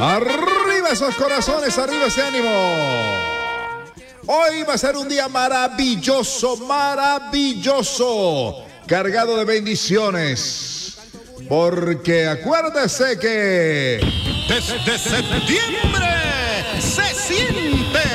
Arriba esos corazones, arriba ese ánimo. Hoy va a ser un día maravilloso, maravilloso, cargado de bendiciones. Porque acuérdese que desde septiembre se siente